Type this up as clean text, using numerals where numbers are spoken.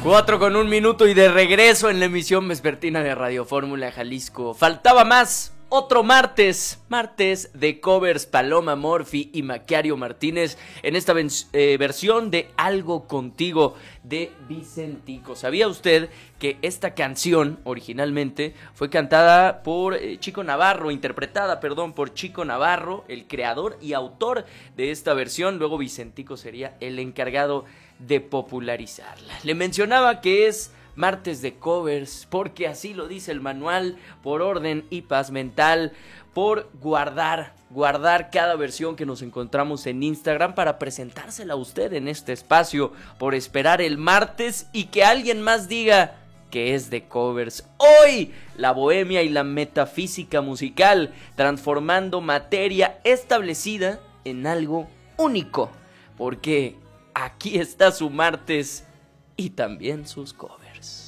4:01 y de regreso en la emisión vespertina de Radio Fórmula Jalisco. Faltaba más, otro martes de covers Paloma Murphy y Macario Martínez en esta versión de Algo Contigo de Vicentico. ¿Sabía usted que esta canción originalmente fue cantada por interpretada por Chico Navarro, el creador y autor de esta versión? Luego Vicentico sería el encargado de popularizarla. Le mencionaba que es martes de covers porque así lo dice el manual, por orden y paz mental, por guardar cada versión que nos encontramos en Instagram para presentársela a usted en este espacio, por esperar el martes y que alguien más diga que es de covers. Hoy, la bohemia y la metafísica musical, transformando materia establecida en algo único, porque aquí está su martes y también sus covers.